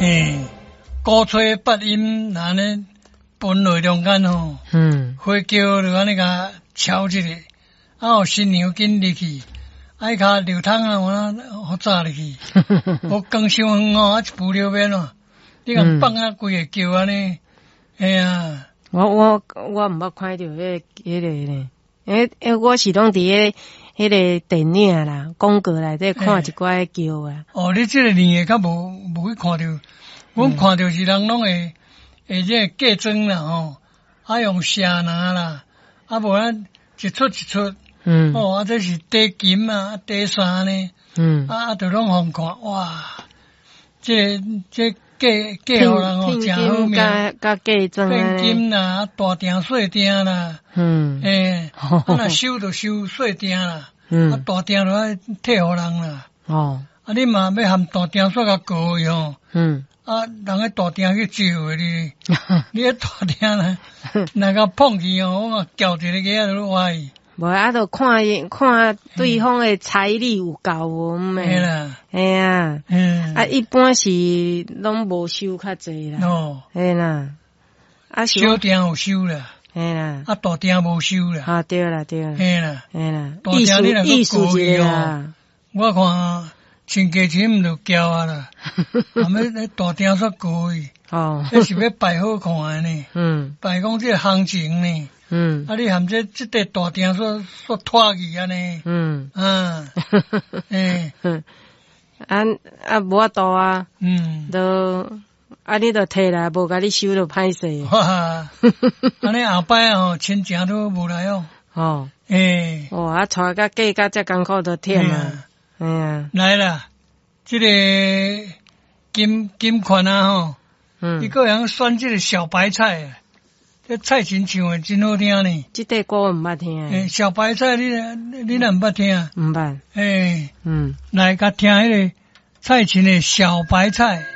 鼓吹八音，那呢分落中间吼，花轿就安尼甲敲一下，有新娘紧入去，爱卡流汤啊，我好早入去，无光伤远哦，一步了免哦，你甲放啊规个轿安尼， 我毋捌看到迄个呢，我是拢伫迄个电影啦、广告内底看一寡叫啊。 你这个年较无去看到，阮看到是人拢会这嫁妆啦吼，用车拿啦，无咱一出一出，这是底金啊、底衫呢，就拢互看，哇，这嫁互人吼，真好命， 甲嫁妆变金啦，大订细订啦，若收就收细订啦，大订就爱退互人啦。你嘛要含大订煞甲高去吼，人个大订去招的你，你个大订啦，若甲碰去吼，我叫一个个就歪。 无就看对方的财力有够无咩？ 啦， 一般是拢无收较济啦。啦， 小订有收啦。 啦， 大订无收啦。 对啦。 啦，大订你若个高去哦，我看亲家亲毋就交啊啦。后尾那大订煞高去，那是要摆好看呢。摆讲这个行情呢。你含这块大订所拖去安尼， 无法度啊，都你都摕来，无甲你收就歹势。 安尼后摆吼，亲情都无来哦。 带甲嫁甲遮艰苦都忝啊。 来啦，这个金款啊吼，伊个人选这个小白菜啊。这菜琴唱的真好听呢。 这块歌我毋捌听。 小白菜你若毋捌听？ 毋捌。 来甲听迄个菜琴的小白菜。